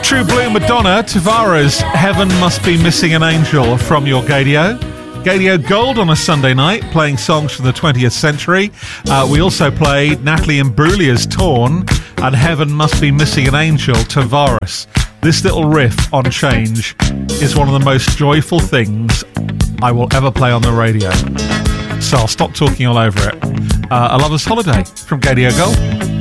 True Blue Madonna, Tavares, Heaven Must Be Missing an Angel from your Gadio. Gadio Gold on a Sunday night, playing songs from the 20th century. We also played Natalie Imbruglia's Torn and Heaven Must Be Missing an Angel, Tavares. This little riff on Change is one of the most joyful things I will ever play on the radio. So I'll stop talking all over it. A Lover's Holiday from Gadio Gold.